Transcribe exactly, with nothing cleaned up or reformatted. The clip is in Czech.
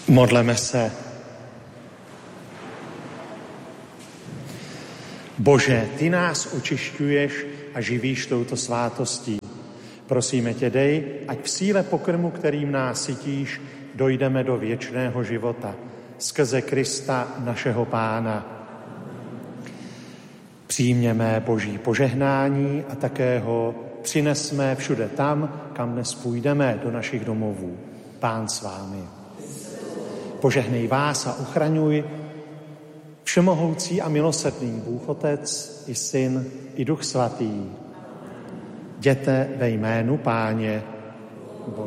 Modleme se. Bože, ty nás očišťuješ a živíš touto svátostí. Prosíme tě, dej, ať v síle pokrmu, kterým nás sytíš, dojdeme do věčného života. Skrze Krista, našeho Pána. Přijměme Boží požehnání a také ho přinesme všude tam, kam dnes půjdeme, do našich domovů. Pán s vámi. Požehnej vás a ochraňuj všemohoucí a milosrdný Bůh Otec i Syn i Duch Svatý. Jděte ve jménu Páně.